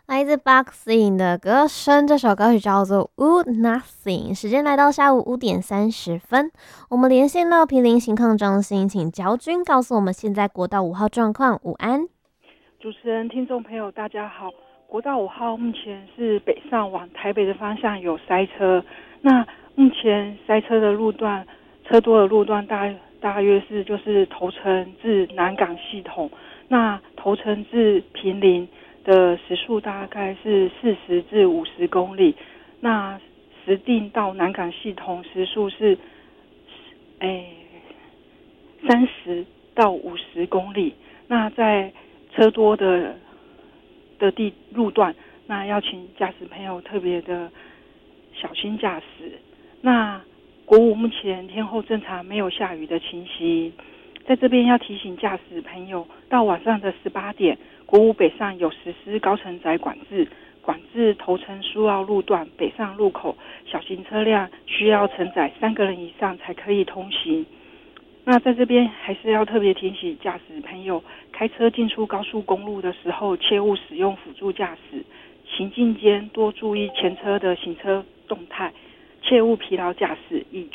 来自 Boxing 的歌声，这首歌曲叫做《Would Nothing》。时间来到下午5点30分，我们连线到毗邻行抗中心，请焦军告诉我们现在国道5号状况。午安， 主持人、听众朋友，大家好。国道5号目前是北上往台北的方向有塞车，那目前塞车的路段，车多的路段大约是就是头城至南港系统，那头城至坪林的时速大概是40至50公里，那石碇到南港系统时速是30到50公里。那在车多的路段，那要请驾驶朋友特别的小心驾驶。那国五目前天候正常，没有下雨的情形。在这边要提醒驾驶朋友，到晚上的18点，国五北上有实施高承载管制头城苏澳路段北上路口，小型车辆需要承载3个人以上才可以通行。那在这边还是要特别提醒驾驶朋友，开车进出高速公路的时候，切勿使用辅助驾驶，行进间多注意前车的行车动态，切勿疲劳驾驶，以